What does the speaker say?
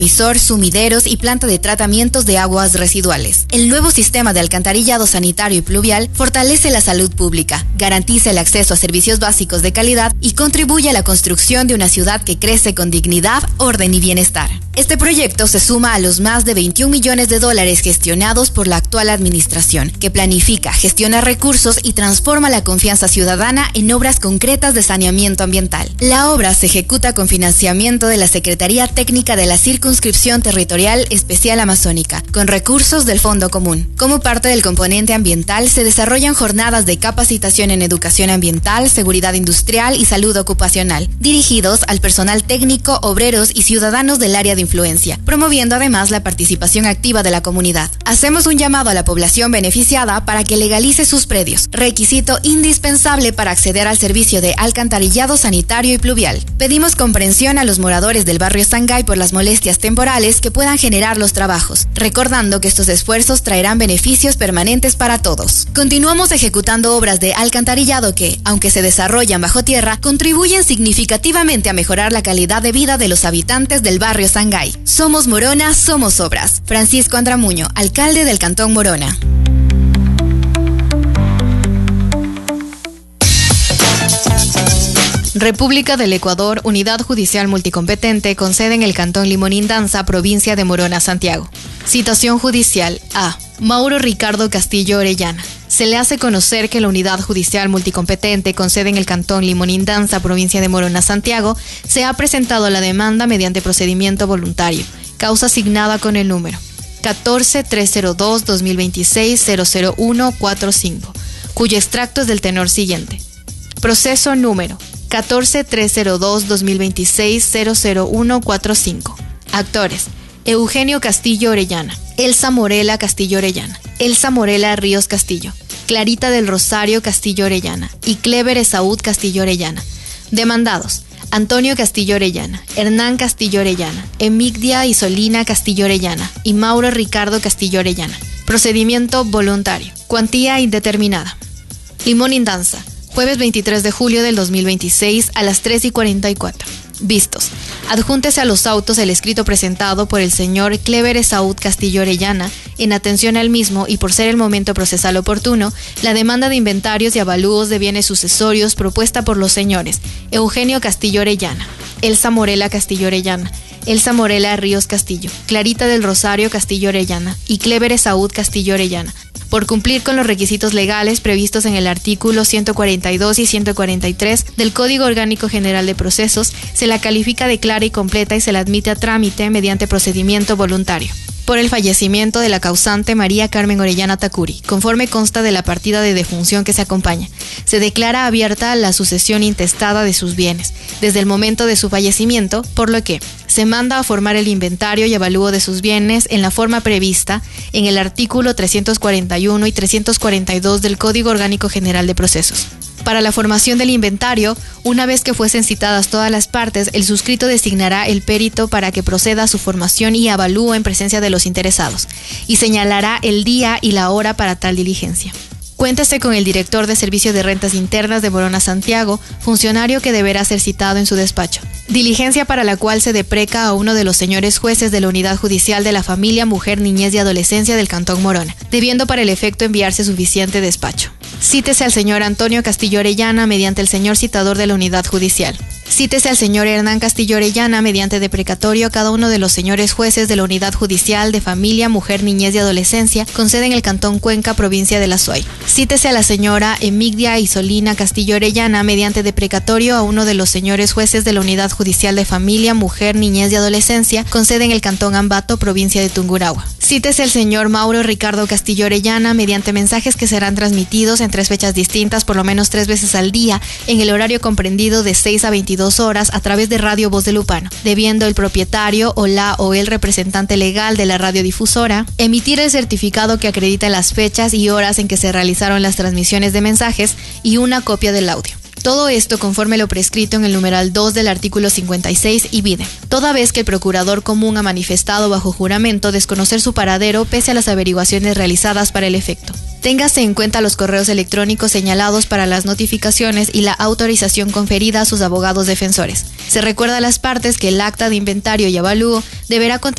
emisor, sumideros y planta de tratamientos de aguas residuales. El nuevo sistema de alcantarillado sanitario y pluvial fortalece la salud pública, garantiza el acceso a servicios básicos de calidad y contribuye a la construcción de una ciudad que crece con dignidad, orden y bienestar. Este proyecto se suma a los más de 21 millones de dólares gestionados por la actual administración, que planifica, gestiona recursos y transforma la confianza ciudadana en obras concretas de saneamiento ambiental. La obra se ejecuta con financiamiento de la Secretaría Técnica de la Circunscripción Territorial Especial Amazónica, con recursos del Fondo Común. Como parte del componente ambiental, se desarrollan jornadas de capacitación en educación ambiental, seguridad industrial y salud ocupacional, dirigidos al personal técnico, obreros y ciudadanos del área de influencia, promoviendo además la participación activa de la comunidad. Hacemos un llamado a la población beneficiada para que legalice sus predios, requisito indispensable para acceder al servicio de alcantarillado sanitario y pluvial. Pedimos comprensión a los moradores del barrio Sangay por las molestias temporales que puedan generar los trabajos, recordando que estos esfuerzos traerán beneficios permanentes para todos. Continuamos ejecutando obras de alcantarillado que, aunque se desarrollan bajo tierra, contribuyen significativamente a mejorar la calidad de vida de los habitantes del barrio Sangay. Somos Morona, somos obras. Francisco Andramuño, alcalde del Cantón Morona. República del Ecuador, Unidad Judicial Multicompetente, con sede en el Cantón Limonindanza, provincia de Morona, Santiago. Citación judicial A. Mauro Ricardo Castillo Orellana. Se le hace conocer que la Unidad Judicial Multicompetente, con sede en el Cantón Limonindanza, provincia de Morona, Santiago, se ha presentado la demanda mediante procedimiento voluntario, causa asignada con el número 14-302-2026-00145, cuyo extracto es del tenor siguiente. Proceso número 14-302-2026-00145. Actores: Eugenio Castillo Orellana, Elsa Morela Castillo Orellana, Elsa Morela Ríos Castillo, Clarita del Rosario Castillo Orellana y Clever Esaúd Castillo Orellana. Demandados: Antonio Castillo Orellana, Hernán Castillo Orellana, Emigdia Isolina Castillo Orellana y Mauro Ricardo Castillo Orellana. Procedimiento voluntario. Cuantía indeterminada. Limonindanza, jueves 23 de julio del 2026 a las 3:44. Vistos. Adjúntese a los autos el escrito presentado por el señor Clever Esaúd Castillo Orellana, en atención al mismo y por ser el momento procesal oportuno, la demanda de inventarios y avalúos de bienes sucesorios propuesta por los señores Eugenio Castillo Orellana, Elsa Morela Castillo Orellana, Elsa Morela Ríos Castillo, Clarita del Rosario Castillo Orellana y Clever Esaúd Castillo Orellana, por cumplir con los requisitos legales previstos en el artículo 142 y 143 del Código Orgánico General de Procesos, se la califica de clara y completa y se la admite a trámite mediante procedimiento voluntario. Por el fallecimiento de la causante María Carmen Orellana Tacuri, conforme consta de la partida de defunción que se acompaña, se declara abierta la sucesión intestada de sus bienes, desde el momento de su fallecimiento, por lo que se manda a formar el inventario y avalúo de sus bienes en la forma prevista en el artículo 341 y 342 del Código Orgánico General de Procesos. Para la formación del inventario, una vez que fuesen citadas todas las partes, el suscrito designará el perito para que proceda a su formación y avalúo en presencia de los interesados, y señalará el día y la hora para tal diligencia. Cuéntese con el director de Servicio de Rentas Internas de Morona, Santiago, funcionario que deberá ser citado en su despacho. Diligencia para la cual se depreca a uno de los señores jueces de la Unidad Judicial de la Familia, Mujer, Niñez y Adolescencia del Cantón Morona, debiendo para el efecto enviarse suficiente despacho. Cítese al señor Antonio Castillo Orellana mediante el señor citador de la Unidad Judicial. Cítese al señor Hernán Castillo Orellana mediante deprecatorio a cada uno de los señores jueces de la Unidad Judicial de Familia, Mujer, Niñez y Adolescencia con sede en el Cantón Cuenca, provincia de La Suay. Cítese a la señora Emigdia Isolina Castillo Orellana mediante deprecatorio a uno de los señores jueces de la Unidad Judicial de Familia, Mujer, Niñez y Adolescencia con sede en el Cantón Ambato, provincia de Tungurahua. Cítese al señor Mauro Ricardo Castillo Orellana mediante mensajes que serán transmitidos en 3 fechas distintas por lo menos 3 veces al día en el horario comprendido de 6 a 22 horas a través de Radio Voz de Lupano, debiendo el propietario o la o el representante legal de la radiodifusora emitir el certificado que acredita las fechas y horas en que se realizaron las transmisiones de mensajes y una copia del audio. Todo esto conforme lo prescrito en el numeral 2 del artículo 56 y vide, toda vez que el procurador común ha manifestado bajo juramento desconocer su paradero pese a las averiguaciones realizadas para el efecto. Téngase en cuenta los correos electrónicos señalados para las notificaciones y la autorización conferida a sus abogados defensores. Se recuerda a las partes que el acta de inventario y avalúo deberá contener